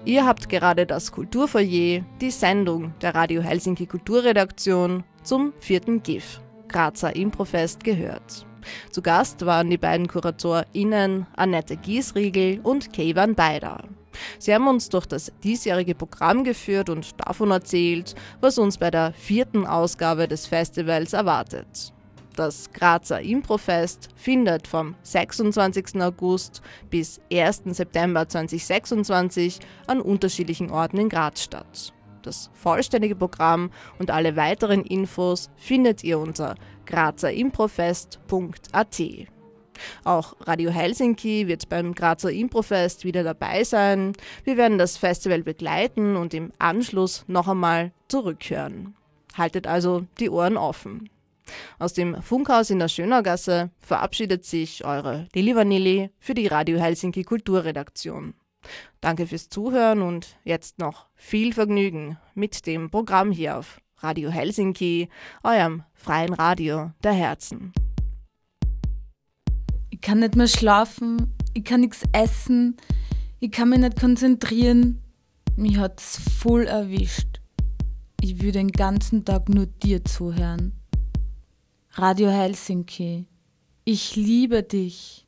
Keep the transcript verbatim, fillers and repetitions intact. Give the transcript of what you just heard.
Ihr habt gerade das Kulturfoyer, die Sendung der Radio Helsinki Kulturredaktion zum vierten G I F, Grazer Improfest, gehört. Zu Gast waren die beiden KuratorInnen Annette Giesriegel und Keivan Beider. Sie haben uns durch das diesjährige Programm geführt und davon erzählt, was uns bei der vierten Ausgabe des Festivals erwartet. Das Grazer Improfest findet vom sechsundzwanzigsten August bis ersten September zweitausendsechsundzwanzig an unterschiedlichen Orten in Graz statt. Das vollständige Programm und alle weiteren Infos findet ihr unter grazerimprofest punkt a t. Auch Radio Helsinki wird beim Grazer Improfest wieder dabei sein. Wir werden das Festival begleiten und im Anschluss noch einmal zurückhören. Haltet also die Ohren offen. Aus dem Funkhaus in der Schönaugasse verabschiedet sich eure Lili Vanilli für die Radio Helsinki Kulturredaktion. Danke fürs Zuhören und jetzt noch viel Vergnügen mit dem Programm hier auf Radio Helsinki, eurem freien Radio der Herzen. Ich kann nicht mehr schlafen, ich kann nichts essen, ich kann mich nicht konzentrieren. Mich hat's voll erwischt. Ich will den ganzen Tag nur dir zuhören. Radio Helsinki, ich liebe dich.